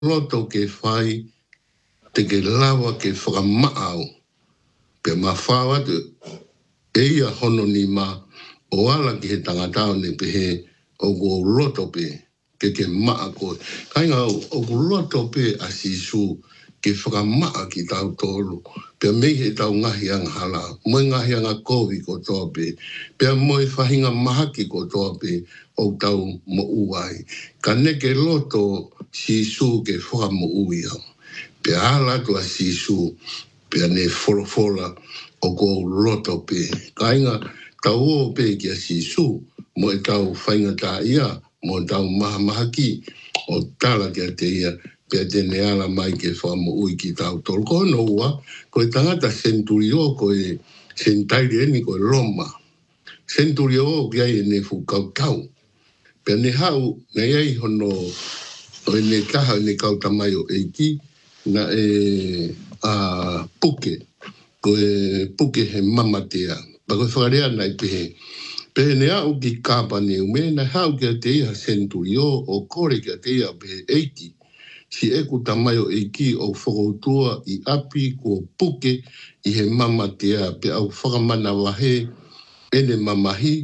loto ke fai te ke lawa ke whakamaau. Pe mawhawa te eia hono ni ma o ala ki he tangatao ne pe he o go loto pe ke maa koe. Kainga o go loto pe a sisu ke whakamaa ki tau tolu. Pe mei he tau ngahi anga hala. Moe ngahi anga kovi ko toa pe. Pe moe whahinga mahaki ko toa pe o tau mo uai. Ka neke loto sisu ke whakamo ui au. Pe ala tua sisu pe ne folofola o ko loto pe. Kainga tau o pe ki a sisu mo e tau whainga tā ia mo tau mahamahaki o tala ki a te ia pe te neala mai ke whamo ui ki tau tolu. Ko no ua, ko e tangata senturio ko e sentairi eni ko e Roma. Senturio ki ai e ne fukau tau. Pe ne hau, ne ei hono o e ne kaha ne kau tamai o eiki na e puke. Ko e puke he mamatea. Pa ko whakarea nai pehe. Pe ne au ki kāpa ne ume na hau ki a te ia senturio o kore ki a te ia pehe eiki. Si eku tamai o eiki o whakautua i api ko puke i he mamatea pe au whakamana wahe ene mamahi.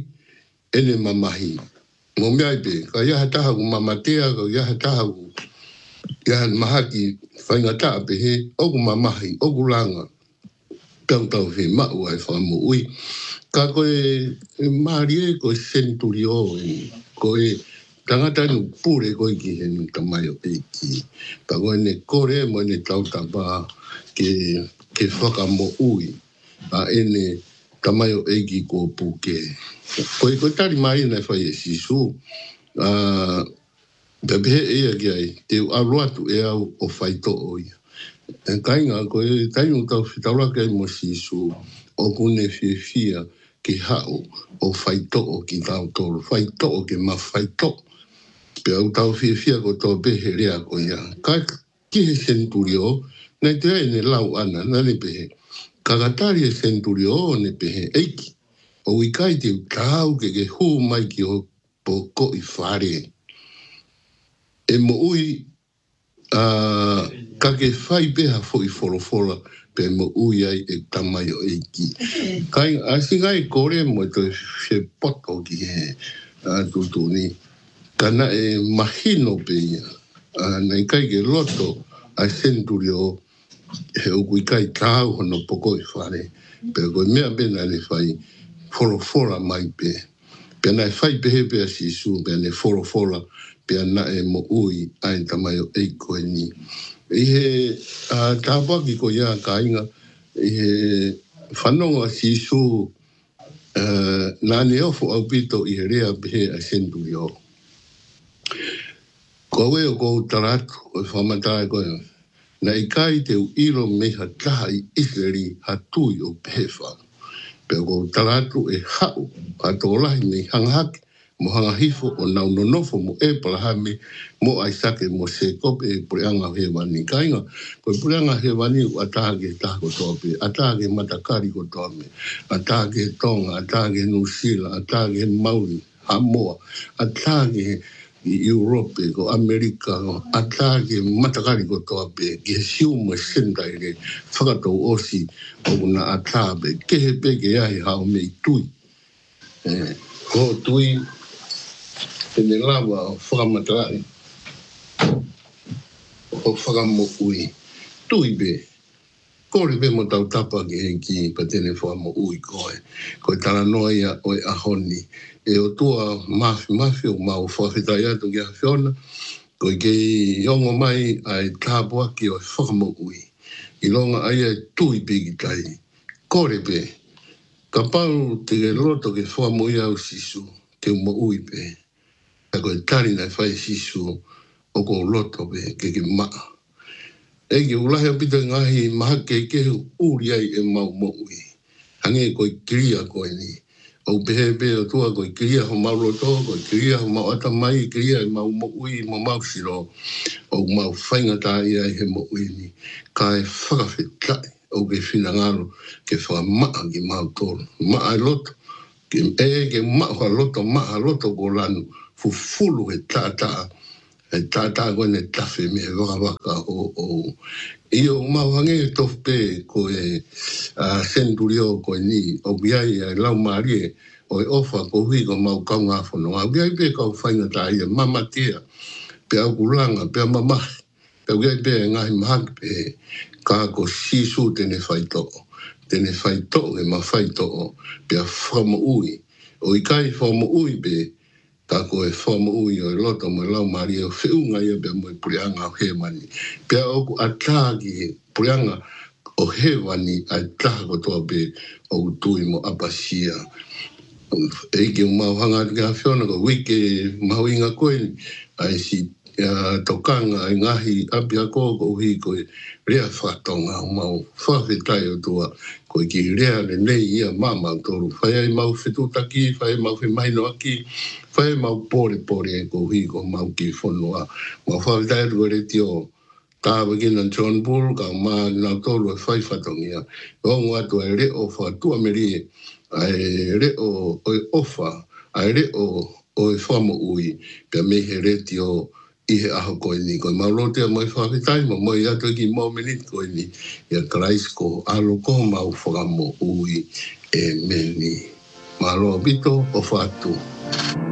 Mo mea pe, ka iaha taha ku mamatea, ka iaha taha ku iaha mahaki whaingataa pe he oku mamahi, oku langa. Tau he mau ai whamo ui. Ka koe maari e koe senturio e koe tangata nu pure koe ki he nu tamai o eiki. Ka koe ne kore mo ne tau tapa ke whakamo ui. A ene tamai o eiki ko puke. Koe tari mai nei whai e sisu. Pepehe ea ki ai, te aruatu e au o whaito o ia. E kainga koe tainu tau whitaura kai mo sisu o kune fia ki hao o whaito o ki tau tolu. Whaito o ki ma whaito. Pe au tau fia ko tō pehe rea ko ia. Kai ki he senturio, nei te ne lau ana, nane pehe. Kakatari e senturio ne pehe eiki. O ikai te tau ke hū mai ki o po ko i whare. E mo ui ka ke whai peha fo i wholofola pe mo ui ai e tamai o eiki. Kai asinga i kore mo te whe poto ki he tutuni. Kana e mahino pe ia. Nei kai ke loto a senturio he uku ikai tau hono poko i whare. Pe koe mea bena le whai folofola mai pe. Pe nai whai pehe pe a sisu, pe ne folofola, pe na e mo ui ai tamai o eiko e ni. I he tāpaki ko ia ka inga, i he whanonga sisu nā ne ofo au pito i he rea pehe a senturio. Ko awe o kou taratu, o whamatai koe, na i kai te u iro meha taha i Israeli hatui o pehefa. Peo ko taratu e hau a tō lahi me hangahake mo hangahifo o nau nonofo mo e palahame mo aisake mo se kope e pureanga he wani. Kainga, ko pureanga he wani u atake taha ko tope, atake matakari ko tope, atake Tonga, atake Nusila, atake Mauri, Hamoa, atake Europe ko Amerika ko atake matakari ko tope, ke siu mo sendai le whakatou osi o na atabe, kehe peke ai hao me tui. Ko tui te ne lawa o whakamatai, o whakamo ui. Tui be, kore be mo tau tapa ki pa tene whakamo ui koe. Koe tala noia o e ahoni. E o tua mafi o mau whawhitai atu ki a whiona, koe ke iongo mai ai tāpua ki o whakamo ui. I longa ai e tui peki tai. Kore be, ka pau te loto ke whakamo i au sisu, te umo ui be. A koe tari nai whai sisu o ko loto be ke maa. E ki ulahe pita ngahi maha ke uri ai e mau mo ui. Hange koe kiria koe ni. O pehe o tua koe kiria ho mau loto, koe kiria ho mau atamai, kiria e mau mo ui, mo mau siro. O mau whainga tā ia he mo ui ni. Ka e whakawhetai o ke whinangaro ke whamaa ki mau tōru. Maa e loto. Ke maa hoa loto, maa loto ko lanu. Fufulu he tā. e tata ko ne tafe me waka o io mawange tofe ko e senturio ko ni o biai e lau marie o ofa ko hui ko mau kaunga fono a biai pe ka faina tai mama tia pe agulanga pe mama pe biai pe ngai mahak pe ka ko sisu tene faito e ma faito pe fomo ui o ikai fomo ui pe ka ko e fomo ui o loto mo lau marie o feunga ia pe mo pulianga o he mani pe o atagi pulianga o he wani a taha kotoa pe o tui mo apasia. E ke umauhanga ka whiona ko wike mauinga koe ai si tokanga i ngahi api a ko hui koe rea whatonga umau whawhetai o tua koe ki rea le nei ia mama toru. Whai ai mau whetutaki, whai mau whemaino aki, whai mau pore e ko hui ko mau ki whonua. Mau whawhetai rua re tio ka wikina John Bull ka ma na tolu e whai whatongia. O ngā tu e reo whatua meri ai reo o ofa, ai reo o e whamo ui, pia me he reti o ihe aho koe ni. Koe maulotea mai whawhetai, ma moi ato ki mau menit koe ni. Ia Christ ko alo ko mau whakamo ui e meni. Malo bito o whatu.